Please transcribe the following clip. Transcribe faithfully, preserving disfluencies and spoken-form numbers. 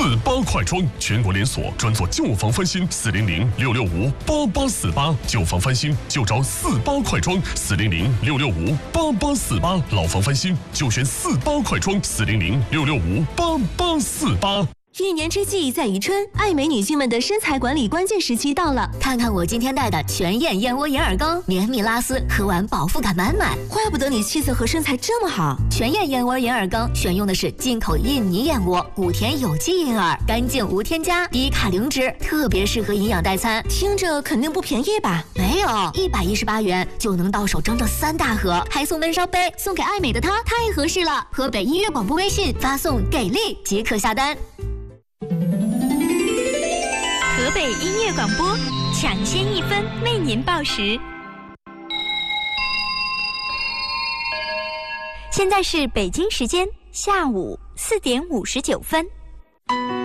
八快装，全国连锁，专做旧房翻新。四零零六六五八八四八，旧房翻新就找四八快装。四零零六六五八八四八，老房翻新就选四八快装。四零零六六五八八四八。 一年之计在于春，爱美女性们的身材管理关键时期到了。 看看我今天带的全燕燕窝银耳羹，绵密拉丝，喝完饱腹感满满。 怪不得你气色和身材这么好。 全燕燕窝银耳羹选用的是进口印尼燕窝，谷田有机银耳，干净无添加，低卡零脂，特别适合营养代餐。 听着肯定不便宜吧？ 没有，一百一十八元就能到手整整三大盒，还送温烧杯，送给爱美的她太合适了。河北音乐广播微信发送给力即可下单。 河北音乐广播，抢先一分为您报时。现在是北京时间下午四点五十九分。